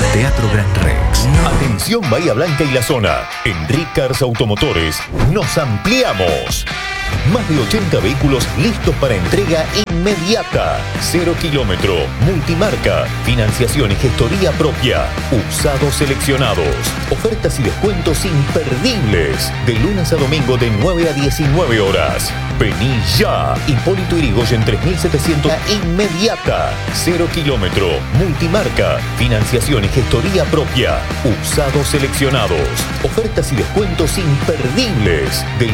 Teatro Gran Rex. Atención Bahía Blanca y la zona. En Ricars Automotores nos ampliamos. Más de 80 vehículos listos para entrega inmediata. 0 kilómetro, multimarca, financiación y gestoría propia. Usados seleccionados. Ofertas y descuentos imperdibles. De lunes a domingo de 9 a 19 horas. Vení ya. Hipólito Yrigoyen 3700 inmediata. 0 kilómetro, multimarca, financiación y gestoría propia. Usados seleccionados. Ofertas y descuentos imperdibles. De